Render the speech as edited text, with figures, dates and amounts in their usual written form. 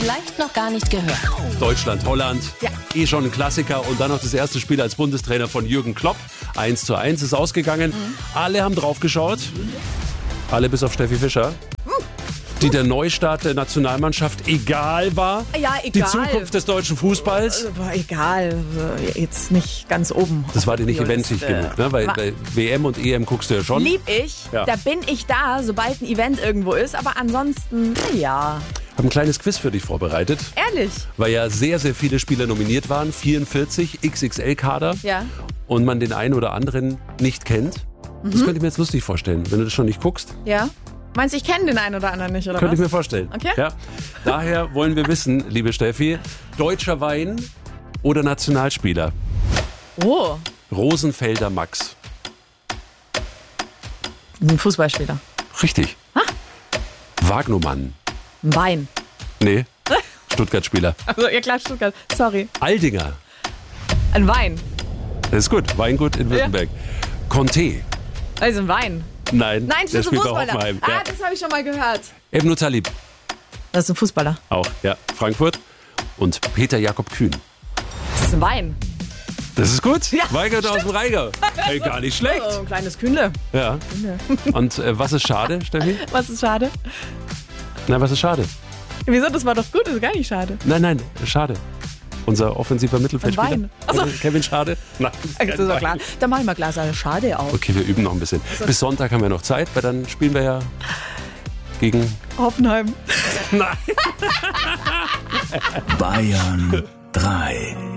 Vielleicht noch gar nicht gehört. Deutschland, Holland, Ja. eh schon ein Klassiker. Und dann noch das erste Spiel als Bundestrainer von Jürgen Klopp. 1:1 ist ausgegangen. Alle haben drauf geschaut. Alle bis auf Steffi Fischer. Die der Neustart der Nationalmannschaft egal war. Ja, egal. Die Zukunft des deutschen Fußballs. War egal, also jetzt nicht ganz oben. Das war dir nicht auf der eventig Liste. genug, ne? Weil bei WM und EM guckst du ja schon. Lieb ich, Ja. da bin ich da, sobald ein Event irgendwo ist, aber ansonsten, ja, Habe ein kleines Quiz für dich vorbereitet, ehrlich. weil ja sehr, sehr viele Spieler nominiert waren. 44 XXL-Kader. Ja. Und man den einen oder anderen nicht kennt. Das könnte ich mir jetzt lustig vorstellen, wenn du das schon nicht guckst. Ja? Meinst du, ich kenne den einen oder anderen nicht, oder Könnte was? ich mir vorstellen. Okay. Ja. Daher wollen wir wissen, liebe Steffi, deutscher Wein oder Nationalspieler? Oh, Rosenfelder Max. ein Fußballspieler. Richtig. Wagnumann. Ein Wein. Nee, Stuttgart-Spieler. Also, ja klar, Stuttgart. Sorry. Aldinger. Ein Wein. Das ist gut. Weingut in Württemberg. Conte. Also ein Wein. Nein, Nein, der das ist ein spielt bei Fußballer. Hoffenheim. Ah, Ja. das habe ich schon mal gehört. Ebnu Talib. Das ist ein Fußballer. Auch, ja. Frankfurt. Und Peter Jakob Kühn. Das ist ein Wein. Das ist gut. Ja, Weigert aus dem Rheingau. Ey, gar nicht schlecht. Oh, ein kleines Kühnle. Ja. Und was ist schade, Steffi? Was ist schade? Nein, was ist schade? Wieso? Das war doch gut, das ist gar nicht schade. Nein, schade. Unser offensiver Mittelfeldspieler. Ein Wein. Ach so. Kevin Schade? Nein. Das ist doch klar. Dann mach ich mal Glas Schade auf. Okay, wir üben noch ein bisschen. Bis Sonntag haben wir noch Zeit, weil dann spielen wir ja gegen... Hoffenheim. Nein. Bayern 3.